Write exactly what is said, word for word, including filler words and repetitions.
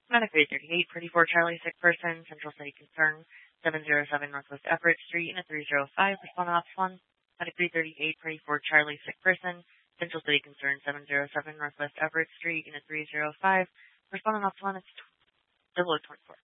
Medic three thirty-eight, pretty four Charlie, sick person, Central City Concern, seven zero seven Northwest Everett Street, in a three zero five, respond off one. Medic three thirty-eight, pretty four Charlie, sick person, Central City Concern, seven zero seven Northwest Everett Street, in a three zero five, respond off one. It's double twenty-four.